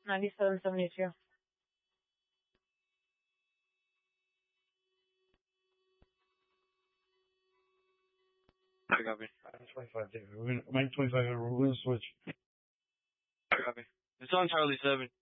9772. I copy. 25, David. Mike 25, we're going to switch. I copy. It's on Charlie 7.